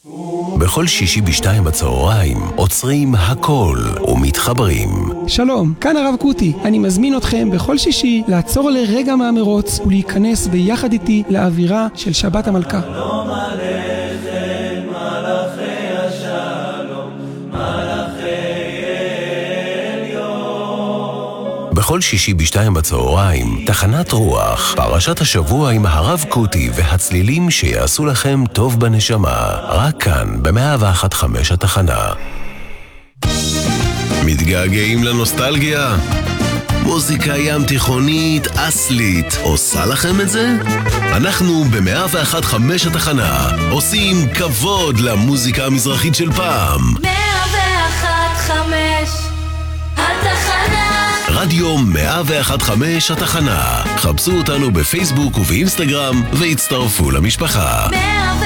בכל שישי בשתיים בצהריים עוצרים הכל ומתחברים. שלום, כאן הרב קוטי. אני מזמין אתכם בכל שישי לעצור לרגע מהמרוץ ולהיכנס ביחד איתי לאווירה של שבת המלכה. שלום עליכם מלאכי השלום, מלאכי עליון. בכל שישי בשתיים בצהריים תחנת רוח, פרשת השבוע עם הרב קוטי והצלילים שיעשו לכם טוב בנשמה, רק כאן ב101.5 התחנה. מתגעגעים לנוסטלגיה? מוזיקה ים תיכונית אסלית עושה לכם את זה? אנחנו ב101.5 התחנה עושים כבוד למוזיקה המזרחית של פעם. 101.5 התחנה, רדיו 101.5 התחנה. חפשו אותנו בפייסבוק ובאינסטגרם והצטרפו למשפחה.